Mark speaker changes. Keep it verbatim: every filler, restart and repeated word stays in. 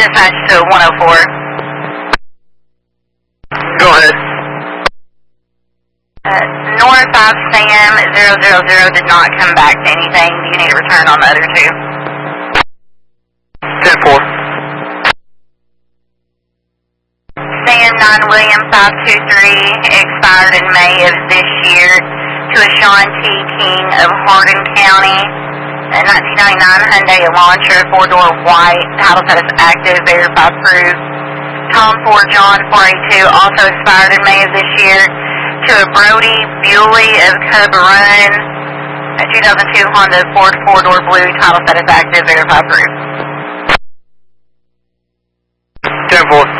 Speaker 1: dispatch to one oh four.
Speaker 2: Go ahead.
Speaker 1: Uh, North five Sam zero zero zero did not come back to anything. Do you need a return on the other two?
Speaker 2: ten four.
Speaker 1: Sam nine William five two three expired in May of this year to a Sean T. King of Hardin County. A nineteen ninety-nine Hyundai Elantra, four-door white, title status active, verified proof. Tom four John four eighty-two also expired in May of this year to a Brody Bewley of Cub Run, a two thousand two Honda Ford four-door blue, title status active, verified proof.
Speaker 2: ten four.